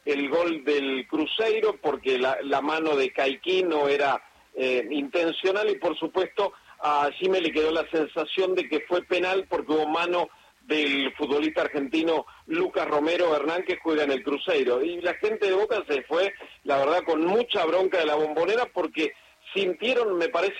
el gol del Cruzeiro, porque la mano de Caiquí no era intencional, y por supuesto a Jimé le quedó la sensación de que fue penal porque hubo mano del futbolista argentino Lucas Romero Hernán, que juega en el Cruzeiro. Y la gente de Boca se fue, la verdad, con mucha bronca de la Bombonera, porque sintieron, me parece,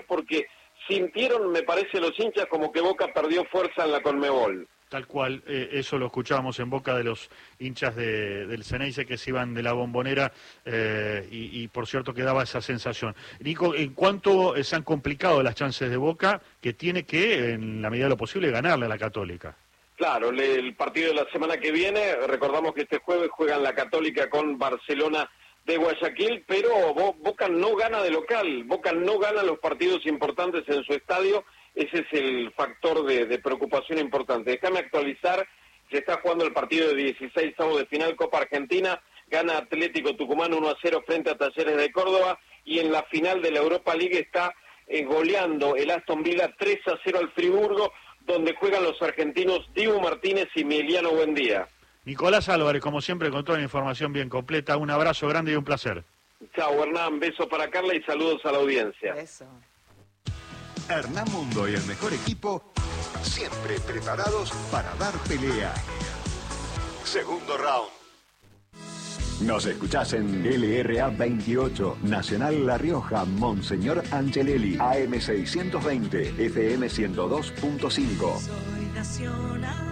los hinchas como que Boca perdió fuerza en la Conmebol. Tal cual, eso lo escuchábamos en boca de los hinchas del Ceneice que se iban de la Bombonera, y por cierto que daba esa sensación. Nico, ¿en cuánto se han complicado las chances de Boca, que tiene que, en la medida de lo posible, ganarle a la Católica? Claro, el partido de la semana que viene, recordamos que este jueves juegan la Católica con Barcelona de Guayaquil, pero Boca no gana de local, Boca no gana los partidos importantes en su estadio. Ese es el factor de preocupación importante. Déjame actualizar, se está jugando el partido de 16 avos de final Copa Argentina, gana Atlético Tucumán 1-0 frente a Talleres de Córdoba, y en la final de la Europa League está goleando el Aston Villa 3-0 al Friburgo, donde juegan los argentinos Dibu Martínez y Emiliano Buendía. Nicolás Álvarez, como siempre, con toda la información bien completa. Un abrazo grande y un placer. Chao, Hernán, beso para Carla y saludos a la audiencia. Beso. Hernán Mundo y el mejor equipo, siempre preparados para dar pelea. Segundo round. Nos escuchás en LRA 28, Nacional La Rioja, Monseñor Angelelli, AM 620, FM 102.5. Soy nacional.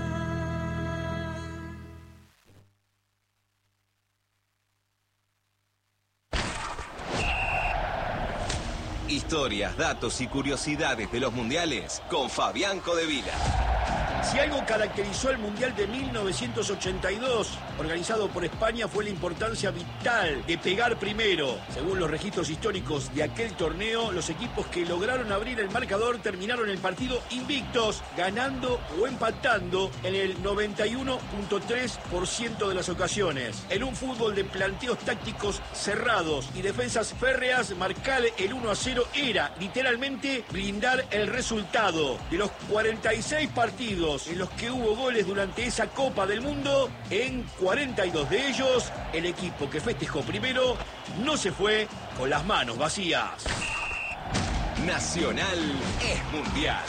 Historias, datos y curiosidades de los mundiales con Fabián Codevila. Si algo caracterizó el Mundial de 1982, organizado por España, fue la importancia vital de pegar primero. Según los registros históricos de aquel torneo, los equipos que lograron abrir el marcador terminaron el partido invictos, ganando o empatando en el 91.3% de las ocasiones. En un fútbol de planteos tácticos cerrados y defensas férreas, marcar el 1-0 era literalmente blindar el resultado. De los 46 partidos en los que hubo goles durante esa Copa del Mundo, en 42 de ellos, el equipo que festejó primero no se fue con las manos vacías. Nacional es mundial.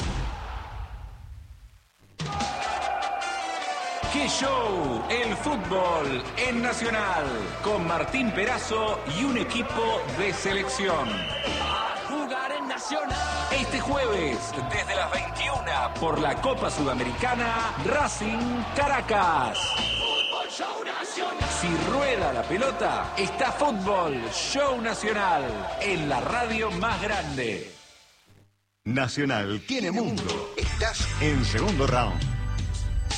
¡Qué show! El fútbol en Nacional, con Martín Perazo y un equipo de selección. Jugar en Nacional. Este jueves, desde las 21, por la Copa Sudamericana, Racing Caracas. Fútbol Show Nacional. Si rueda la pelota, está Fútbol Show Nacional, en la radio más grande. Nacional tiene mundo. Estás en segundo round.